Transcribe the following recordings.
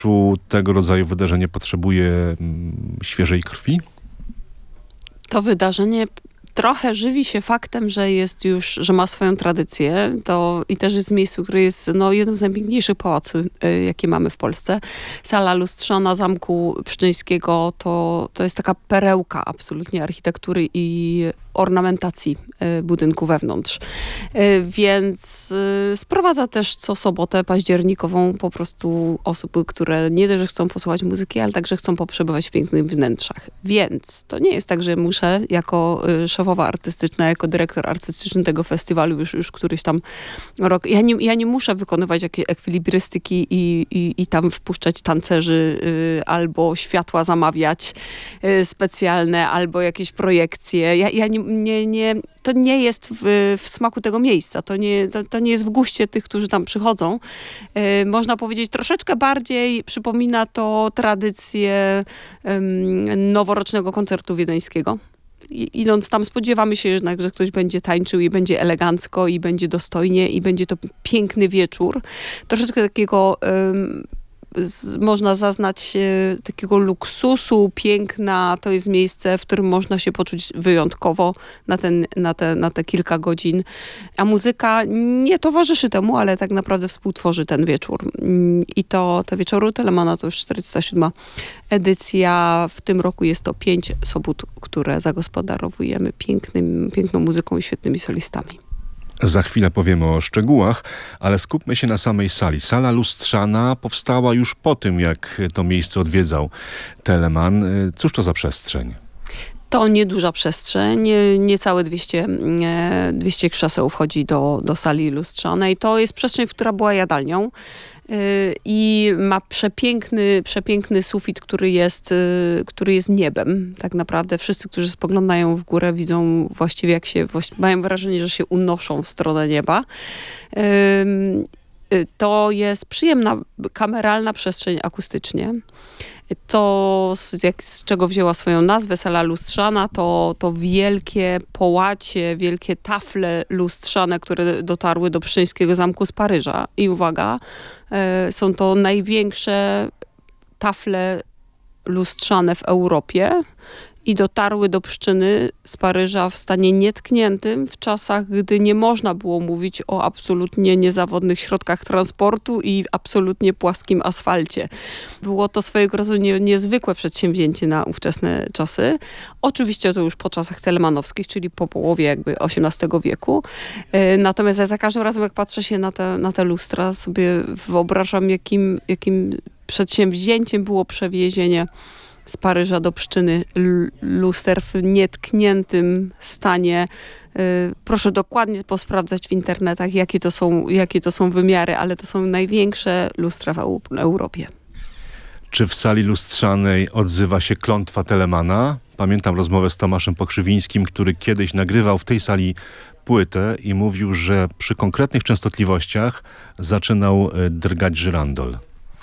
Tego rodzaju wydarzenie potrzebuje świeżej krwi? To wydarzenie trochę żywi się faktem, że ma swoją tradycję. I też jest w miejscu, które jest jednym z najpiękniejszych pałaców, jakie mamy w Polsce. Sala lustrzana Zamku Pszczyńskiego to jest taka perełka absolutnie architektury i ornamentacji budynku wewnątrz. Więc sprowadza też co sobotę październikową po prostu osoby, które nie tylko chcą posłuchać muzyki, ale także chcą poprzebywać w pięknych wnętrzach. Więc to nie jest tak, że muszę jako szefowa artystyczna, jako dyrektor artystyczny tego festiwalu już któryś tam rok. Ja nie muszę wykonywać jakiejś ekwilibrystyki i tam wpuszczać tancerzy albo światła zamawiać specjalne, albo jakieś projekcje. To nie jest w smaku tego miejsca. To nie jest w guście tych, którzy tam przychodzą. Można powiedzieć, troszeczkę bardziej przypomina to tradycję noworocznego koncertu wiedeńskiego. Idąc tam, spodziewamy się jednak, że ktoś będzie tańczył i będzie elegancko, i będzie dostojnie, i będzie to piękny wieczór. Troszeczkę takiego można zaznać takiego luksusu, piękna. To jest miejsce, w którym można się poczuć wyjątkowo na te kilka godzin. A muzyka nie towarzyszy temu, ale tak naprawdę współtworzy ten wieczór. I to wieczoru Telemana to już 407 edycja. W tym roku jest to 5 sobót, które zagospodarowujemy piękną muzyką i świetnymi solistami. Za chwilę powiemy o szczegółach, ale skupmy się na samej sali. Sala lustrzana powstała już po tym, jak to miejsce odwiedzał Telemann. Cóż to za przestrzeń? To nieduża przestrzeń, niecałe 200 krzeseł wchodzi do sali lustrzanej. To jest przestrzeń, która była jadalnią i ma przepiękny sufit, który jest niebem. Tak naprawdę wszyscy, którzy spoglądają w górę, widzą właściwie mają wrażenie, że się unoszą w stronę nieba. To jest przyjemna, kameralna przestrzeń akustycznie. To, z czego wzięła swoją nazwę sala lustrzana, to wielkie połacie, wielkie tafle lustrzane, które dotarły do Pszczyńskiego Zamku z Paryża. I uwaga, są to największe tafle lustrzane w Europie i dotarły do Pszczyny z Paryża w stanie nietkniętym, w czasach, gdy nie można było mówić o absolutnie niezawodnych środkach transportu i absolutnie płaskim asfalcie. Było to swojego rodzaju niezwykłe przedsięwzięcie na ówczesne czasy. Oczywiście to już po czasach telemannowskich, czyli po połowie jakby XVIII wieku. Natomiast ja za każdym razem, jak patrzę się na te lustra, sobie wyobrażam, jakim przedsięwzięciem było przewiezienie z Paryża do Pszczyny luster w nietkniętym stanie. Proszę dokładnie posprawdzać w internetach, jakie to są wymiary, ale to są największe lustra w Europie. Czy w sali lustrzanej odzywa się klątwa Telemana? Pamiętam rozmowę z Tomaszem Pokrzywińskim, który kiedyś nagrywał w tej sali płytę i mówił, że przy konkretnych częstotliwościach zaczynał drgać żyrandol.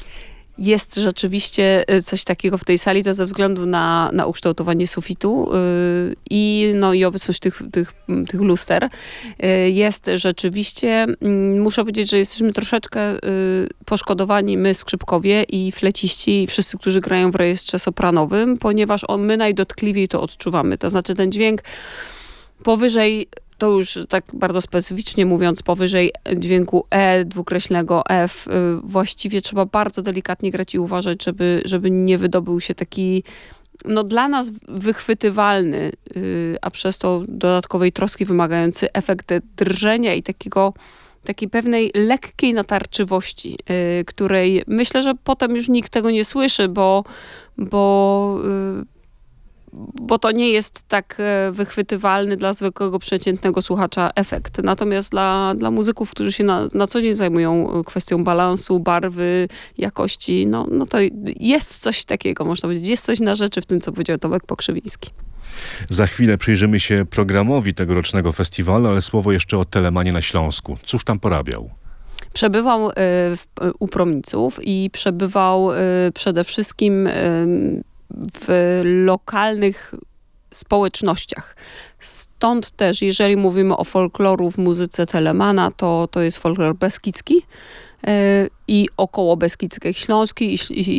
Jest rzeczywiście coś takiego w tej sali, to ze względu na ukształtowanie sufitu i obecność tych luster. Jest rzeczywiście, muszę powiedzieć, że jesteśmy troszeczkę poszkodowani, my skrzypkowie i fleciści, i wszyscy, którzy grają w rejestrze sopranowym, ponieważ my najdotkliwiej to odczuwamy. To znaczy ten dźwięk powyżej, to już tak bardzo specyficznie mówiąc, powyżej dźwięku dwukreślnego F, właściwie trzeba bardzo delikatnie grać i uważać, żeby nie wydobył się taki, dla nas wychwytywalny, a przez to dodatkowej troski wymagający efekt drżenia i takiej pewnej lekkiej natarczywości, której myślę, że potem już nikt tego nie słyszy, bo to nie jest tak wychwytywalny dla zwykłego, przeciętnego słuchacza efekt. Natomiast dla muzyków, którzy się na co dzień zajmują kwestią balansu, barwy, jakości, to jest coś takiego, można powiedzieć. Jest coś na rzeczy w tym, co powiedział Tomek Pokrzywiński. Za chwilę przyjrzymy się programowi tegorocznego festiwalu, ale słowo jeszcze o Telemanie na Śląsku. Cóż tam porabiał? Przebywał u Promniców i przebywał przede wszystkim w lokalnych społecznościach. Stąd też, jeżeli mówimy o folkloru w muzyce Telemana, to jest folklor beskidzki, i około Beskidzkiej Śląskiej